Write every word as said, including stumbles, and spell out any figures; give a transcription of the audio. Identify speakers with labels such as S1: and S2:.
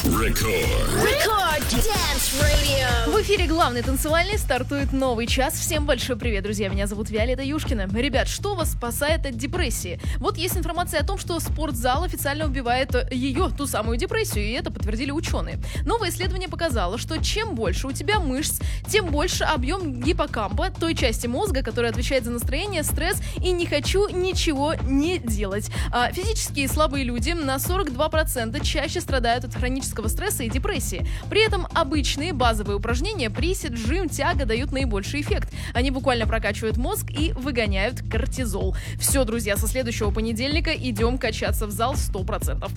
S1: Рекорд.
S2: Рекорд Dance Radio.
S3: В эфире главный танцевальный, стартует новый час. Всем большой привет, друзья. Меня зовут Виолетта Юшкина. Ребят, что вас спасает от депрессии? Вот есть информация о том, что спортзал официально убивает ее, ту самую депрессию, и это подтвердили ученые. Новое исследование показало, что чем больше у тебя мышц, тем больше объем гиппокампа, той части мозга, которая отвечает за настроение, стресс и не хочу ничего не делать. А физически слабые люди на сорок два процента чаще страдают от хронического стресса и депрессии. При этом обычные базовые упражнения, присед, жим, тяга дают наибольший эффект. Они буквально прокачивают мозг и выгоняют кортизол. Все, друзья, со следующего понедельника идем качаться в зал сто процентов.